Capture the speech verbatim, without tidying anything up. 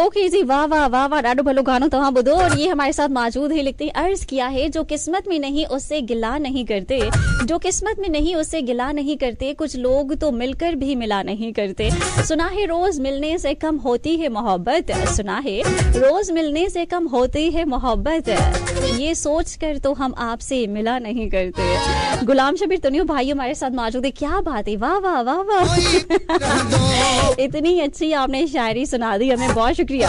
Okay जी, वाह वाह वाह वाह, डाडो भलो गानो तव्हां ॿुधो। और ये हमारे साथ मौजूद है, लिखते हैं अर्ज किया है, जो किस्मत में नहीं उससे गिला नहीं करते, जो किस्मत में नहीं उससे गिला नहीं करते, कुछ लोग तो मिलकर भी मिला नहीं करते। सुना है रोज मिलने से कम होती है मोहब्बत, सुना है रोज मिलने से कम होती है मोहब्बत, ये सोच कर तो हम आपसे मिला नहीं करते। गुलाम शबीर तनियो भाई हमारे साथ मौजूद है। क्या बात है, वाह वाह वाह वाह, इतनी अच्छी आपने शायरी सुना दी हमें, बहुत शुक्रिया।